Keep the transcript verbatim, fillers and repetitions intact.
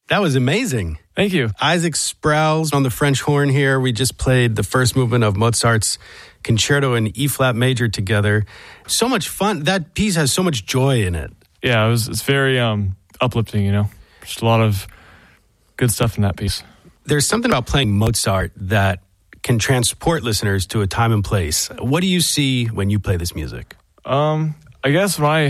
That was amazing. Thank you. Isaac Sproul's on the French horn here. We just played the first movement of Mozart's Concerto in E-flat major together. So much fun. That piece has so much joy in it. Yeah, it was, it's very um, uplifting, you know. Just a lot of good stuff in that piece. There's something about playing Mozart that can transport listeners to a time and place. What do you see when you play this music? Um, I guess when I